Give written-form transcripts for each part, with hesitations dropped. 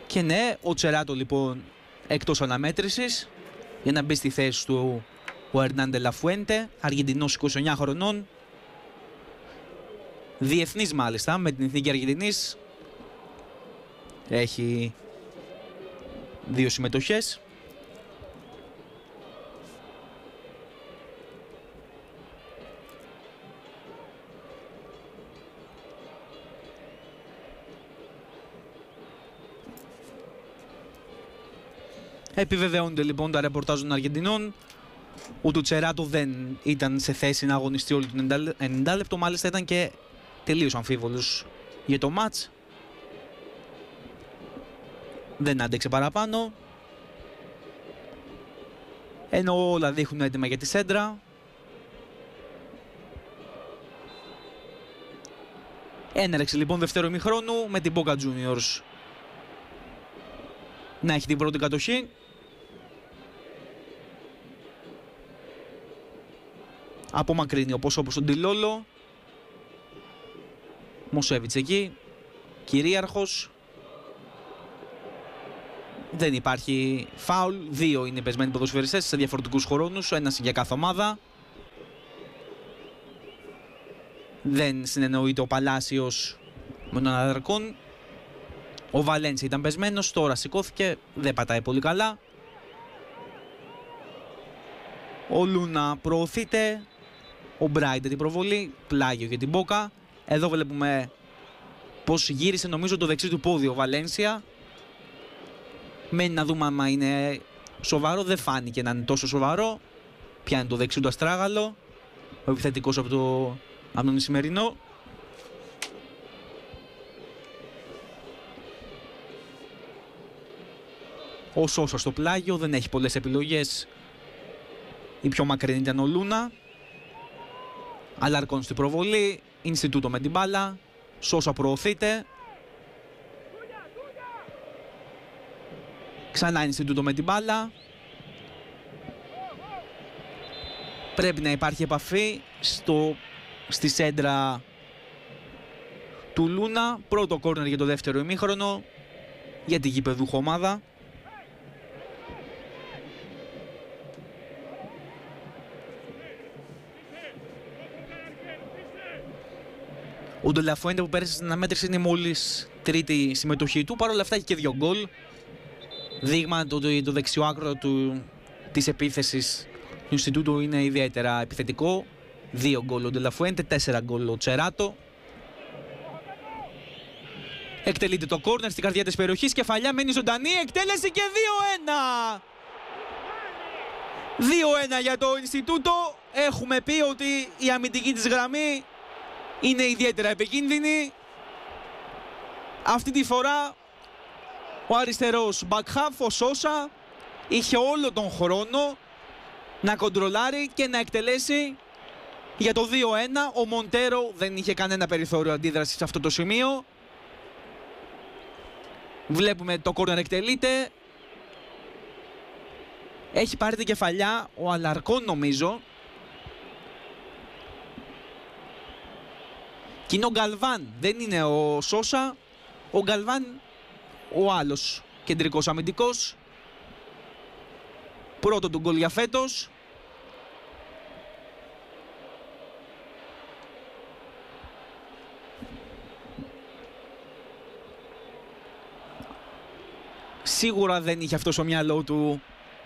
Και ναι, ο Τσεράτο λοιπόν εκτός αναμέτρησης για να μπει στη θέση του ο Ερνάν ντε λα Φουέντε, Αργεντινός 29 χρονών, διεθνής μάλιστα με την Εθνική Αργεντινής, έχει 2 συμμετοχές. Επιβεβαιώνεται λοιπόν τα ρεπορτάζ των Αργεντινών ότι ο Τσεράτο δεν ήταν σε θέση να αγωνιστεί όλο το 90 λεπτό, μάλιστα ήταν και τελείως αμφίβολος για το μάτς. Δεν άντεξε παραπάνω, ενώ όλα δείχνουν έτοιμα για τη σέντρα. Έναρξη λοιπόν δεύτερο ημιχρόνου με την Boca Juniors να έχει την πρώτη κατοχή. Απομακρύνει όπως τον Τιλόλο. Μοσέβιτς εκεί, κυρίαρχος. Δεν υπάρχει φάουλ. 2 είναι πεσμένοι ποδοσφαιριστές σε διαφορετικούς χρόνους, ένας για κάθε ομάδα. Δεν συνεννοείται ο Παλάσιος με τον Αλαρκόν. Ο Βαλένσια ήταν πεσμένος, τώρα σηκώθηκε, δεν πατάει πολύ καλά. Ο Λούνα προωθείται. Ο Μπράιντερ την προβολή, πλάγιο για την Μπόκα. Εδώ βλέπουμε πως γύρισε νομίζω το δεξί του πόδι ο Βαλένσια. Μένει να δούμε άμα είναι σοβαρό, δεν φάνηκε να είναι τόσο σοβαρό. Πιάνει το δεξί του αστράγαλο, ο επιθετικός από τον Ισημερινό. Ο Σόσα στο πλάγιο, δεν έχει πολλές επιλογές. Η πιο μακρινή ήταν ο Λούνα. Αλαρκόν στην προβολή, Ινστιτούτο με την μπάλα. Σόσα προωθείται. Ξανά Ινστιτούτο με την μπάλα. Πρέπει να υπάρχει επαφή στη σέντρα του Λούνα. Πρώτο κόρνερ για το δεύτερο ημίχρονο για την γηπεδούχο ομάδα. Ο ντε λα Φουέντε που πέρασε στην αναμέτρηση είναι μόλις τρίτη συμμετοχή του. Παρ' όλα αυτά έχει και 2 γκολ. Δείγμα ότι το δεξιό άκρο της επίθεσης του Ινστιτούτου είναι ιδιαίτερα επιθετικό. 2 γκολ ο ντε λα Φουέντε, 4 γκολ ο Τσεράτο. Εκτελείται το κόρνερ στην καρδιά της περιοχής. Κεφαλιά μένει ζωντανή. Εκτέλεση και 2-1. 2-1 για το Ινστιτούτο. Έχουμε πει ότι η αμυντική της γραμμή είναι ιδιαίτερα επικίνδυνη. Αυτή τη φορά ο αριστερός back half, ο Σόσα, είχε όλο τον χρόνο να κοντρολάρει και να εκτελέσει για το 2-1. Ο Μοντέρο δεν είχε κανένα περιθώριο αντίδρασης σε αυτό το σημείο. Βλέπουμε το κόρνερ εκτελείται. Έχει πάρει την κεφαλιά ο Αλαρκόν νομίζω. Και είναι ο Γκαλβάν, δεν είναι ο Σόσα. Ο Γκαλβάν, ο άλλος κεντρικός αμυντικός. Πρώτο του γκολ για φέτος. Σίγουρα δεν είχε αυτό στο μυαλό του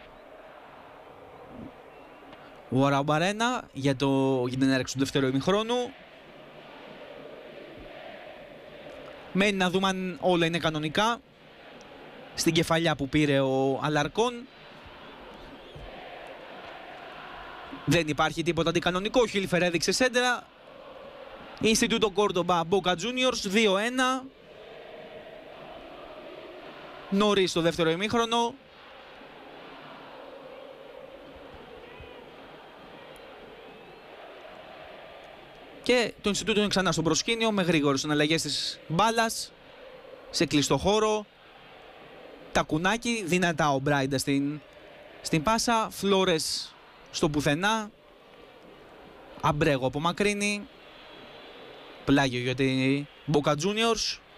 ο Αραμπαρένα για την έναρξη του δεύτερου ημιχρόνου. Μένει να δούμε αν όλα είναι κανονικά στην κεφαλιά που πήρε ο Αλαρκόν. Δεν υπάρχει τίποτα αντικανονικό. Ο Χίλφερ έδειξε σέντρα. Ινστιτούτο Κόρντομπα, Boca Juniors 2-1. Νωρίς το δεύτερο ημίχρονο. Και το Ινστιτούτο είναι ξανά στο προσκήνιο με γρήγορες αναλλαγές της μπάλας σε κλειστό χώρο. Τακουνάκι, δυνατά ο Μπράιντα στην πάσα. Φλόρες στο πουθενά. Αμπρέγο απομακρύνει. Πλάγιο για την Boca Juniors.